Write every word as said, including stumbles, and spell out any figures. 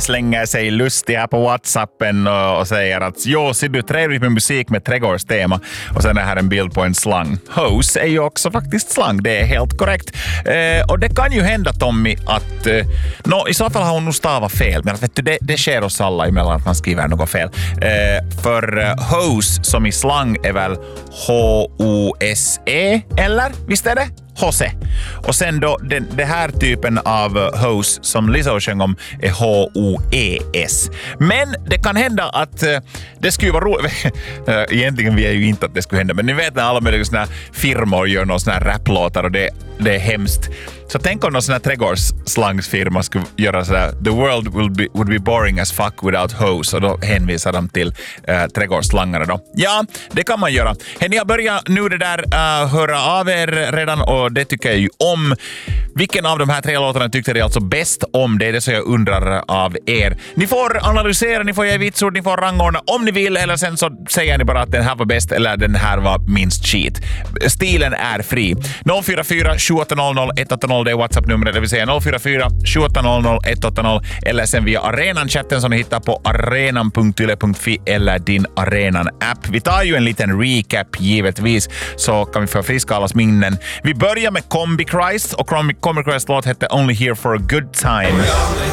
slänger sig lustig här på WhatsAppen och, och säger att jo, ser du trevligt med musik med trädgårdstema. Och sen är här en bild på en slang. Hose är ju också faktiskt slang, det är helt korrekt. Eh, och det kan ju hända, Tommy, att eh, no, i så fall har hon nog stavat fel. Men vet du, det, det sker oss alla emellan att man skriver något fel. Eh, för eh, hose som i slang är väl H O S E, eller? Visst är det? Hose. Och sen då, den, det här typen av hose som Lizzo sjöng om är H O E S. Men det kan hända att uh, det skulle vara roligt. Egentligen vi är ju inte att det skulle hända, men ni vet när alla möjliga såna här firmor gör någon sån här raplåtar och det, det är hemskt. Så tänk om någon sån här trädgårdsslangsfirma skulle göra sådär The world will be, would be boring as fuck without hose, och då hänvisar de till uh, trädgårdsslangarna då. Ja, det kan man göra. Ni har börjat nu det där uh, höra av er redan, och det tycker jag ju om. Vilken av de här tre låtarna tyckte ni alltså bäst om? Det är det så jag undrar av er. Ni får analysera, ni får ge vitsord, ni får rangordna om ni vill, eller sen så säger ni bara att den här var bäst eller den här var minst shit. Stilen är fri. noll fyra fyra sju åtta noll noll ett åtta noll, det är WhatsApp-numret, det vill säga noll fyra fyra sju åtta noll noll ett åtta noll, eller sen via Arenan-chatten som ni hittar på arenan punkt yle punkt fi eller din Arenan-app. Vi tar ju en liten recap givetvis, så kan vi få friska allas minnen. Vi börjar med Combi Christ, och Combi Christ låt hette Only Here for a Good Time.